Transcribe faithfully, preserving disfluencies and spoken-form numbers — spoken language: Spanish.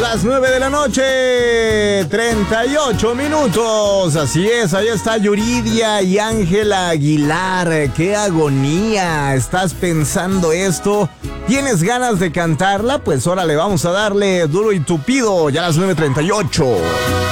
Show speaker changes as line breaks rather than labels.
Las nueve de la noche, treinta y ocho minutos. Así es, ahí está Yuridia y Ángela Aguilar. ¡Qué agonía! ¿Estás pensando esto? ¿Tienes ganas de cantarla? Pues órale, vamos a darle duro y tupido. Ya a las nueve treinta y ocho.